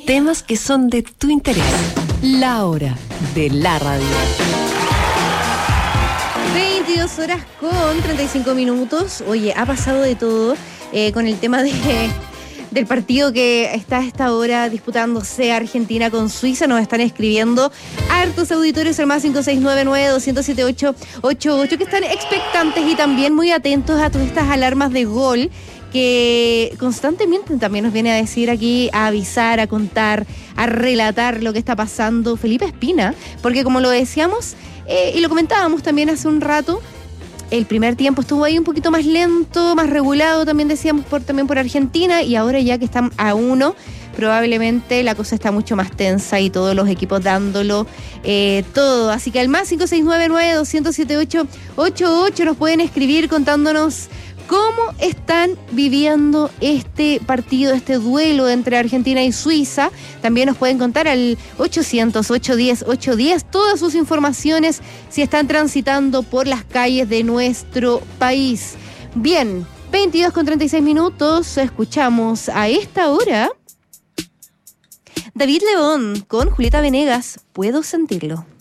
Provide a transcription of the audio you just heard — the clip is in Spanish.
temas que son de tu interés. La hora de la radio. 22 horas con 35 minutos. Oye, ha pasado de todo con el tema del partido que está a esta hora disputándose Argentina con Suiza. Nos están escribiendo hartos auditores al más 5699-2078-88 que están expectantes y también muy atentos a todas estas alarmas de gol que constantemente también nos viene a decir aquí, a avisar, a contar, a relatar lo que está pasando Felipe Espina, porque como lo decíamos y lo comentábamos también hace un rato, el primer tiempo estuvo ahí un poquito más lento, más regulado, también decíamos también por Argentina, y ahora ya que están a 1, probablemente la cosa está mucho más tensa y todos los equipos dándolo todo. Así que al más 5699-2078-88 nos pueden escribir contándonos cómo están viviendo este partido, este duelo entre Argentina y Suiza. También nos pueden contar al 800-810-810 todas sus informaciones si están transitando por las calles de nuestro país. Bien, 22 con 36 minutos, escuchamos a esta hora David León con Julieta Venegas, Puedo sentirlo.